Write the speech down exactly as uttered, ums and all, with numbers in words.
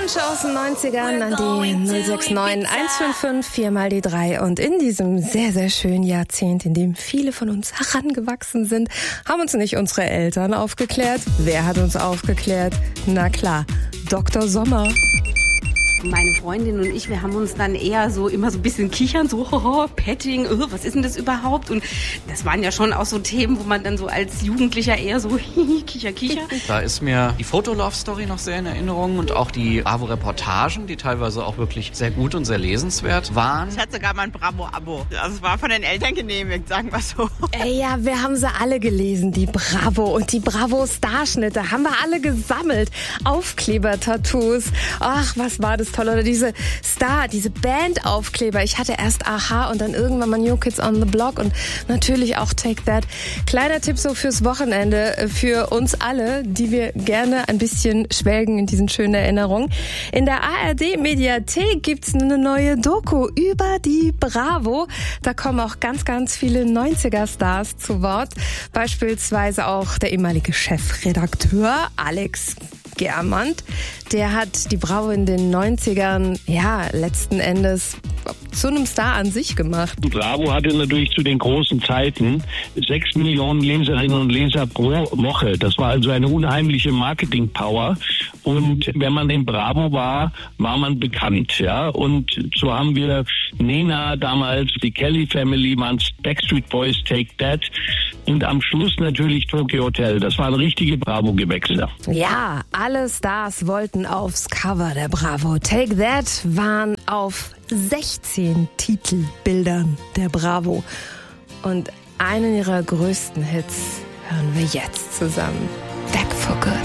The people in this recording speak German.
Wünsche aus den neunzigern an die null sechs neun eins fünf fünf vier mal die drei. Und in diesem sehr, sehr schönen Jahrzehnt, in dem viele von uns herangewachsen sind, haben uns nicht unsere Eltern aufgeklärt. Wer hat uns aufgeklärt? Na klar, Doktor Sommer. Meine Freundin und ich, wir haben uns dann eher so immer so ein bisschen kichern, so hoho, Petting, oh, was ist denn das überhaupt? Und das waren ja schon auch so Themen, wo man dann so als Jugendlicher eher so kicher, kicher. Da ist mir die Fotolove-Story noch sehr in Erinnerung und auch die Bravo-Reportagen, die teilweise auch wirklich sehr gut und sehr lesenswert waren. Ich hatte sogar mal ein Bravo-Abo. Also es war von den Eltern genehmigt, sagen wir so. Ey, ja, wir haben sie alle gelesen, die Bravo und die Bravo-Starschnitte haben wir alle gesammelt. Aufkleber-Tattoos. Ach, was war das toll. Oder diese Star, diese Band-Aufkleber. Ich hatte erst Aha und dann irgendwann mal New Kids on the Block und natürlich auch Take That. Kleiner Tipp so fürs Wochenende für uns alle, die wir gerne ein bisschen schwelgen in diesen schönen Erinnerungen. In der A R D-Mediathek gibt's eine neue Doku über die Bravo. Da kommen auch ganz, ganz viele neunziger-Stars zu Wort. Beispielsweise auch der ehemalige Chefredakteur Alex Germant. Der hat die Bravo in den neunzigern, ja, letzten Endes zu einem Star an sich gemacht. Die Bravo hatte natürlich zu den großen Zeiten sechs Millionen Leserinnen und Leser pro Woche. Das war also eine unheimliche Marketing-Power. Und wenn man in Bravo war, war man bekannt, ja. Und so haben wir Nena damals, die Kelly Family, waren Backstreet Boys, Take That. Und am Schluss natürlich Tokyo Hotel. Das waren richtige Bravo-Gewächse. Ja, alle Stars wollten aufs Cover der Bravo. Take That waren auf sechzehn Titelbildern der Bravo. Und einen ihrer größten Hits hören wir jetzt zusammen. Back for Good.